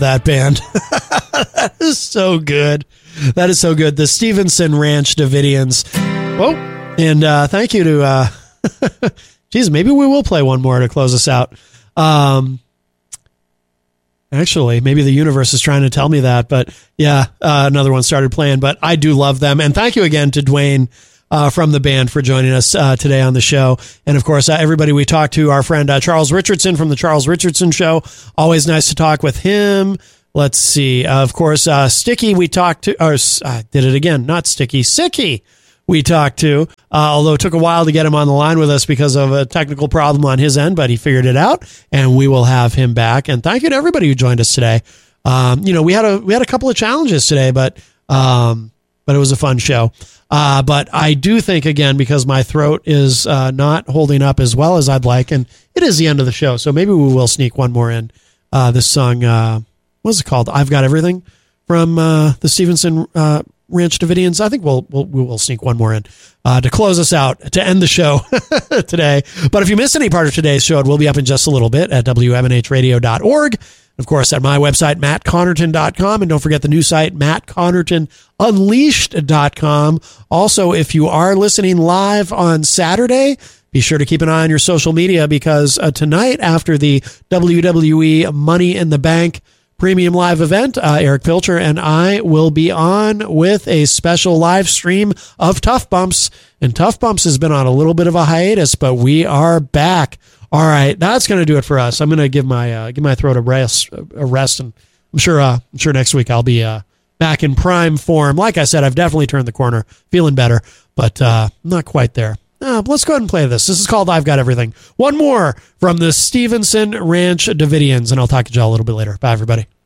that band. That is so good. That is so good. The Stevenson Ranch Davidians. Oh, and thank you to, geez, maybe we will play one more to close us out. Actually, maybe the universe is trying to tell me that, but yeah, another one started playing, but I do love them. And thank you again to Dwayne from the band for joining us today on the show. And of course, everybody we talked to, our friend Charles Richardson from the Charles Richardson Show. Always nice to talk with him. Let's see. Of course, Sticky we talked to, or did it again, not Sticky, Sicky we talked to, although it took a while to get him on the line with us because of a technical problem on his end, but he figured it out, and we will have him back. And thank you to everybody who joined us today. We had a couple of challenges today, but it was a fun show. But I do think, again, because my throat is not holding up as well as I'd like, and it is the end of the show, so maybe we will sneak one more in. This song, what's it called? I've Got Everything from the Stevenson Ranch Davidians. I think we will sneak one more in to close us out, to end the show today. But if you missed any part of today's show, it will be up in just a little bit at WMNHradio.org. Of course, at my website, mattconnerton.com. And don't forget the new site, mattconnertonunleashed.com. Also, if you are listening live on Saturday, be sure to keep an eye on your social media, because tonight, after the WWE Money in the Bank Premium Live event, Eric Pilcher and I will be on with a special live stream of Tough Bumps. And Tough Bumps has been on a little bit of a hiatus, but we are back. All right, that's going to do it for us. I'm going to give my throat a rest, and I'm sure next week I'll be back in prime form. Like I said, I've definitely turned the corner, feeling better, but not quite there. Let's go ahead and play this. This is called I've Got Everything. One more from the Stevenson Ranch Davidians, and I'll talk to y'all a little bit later. Bye, everybody.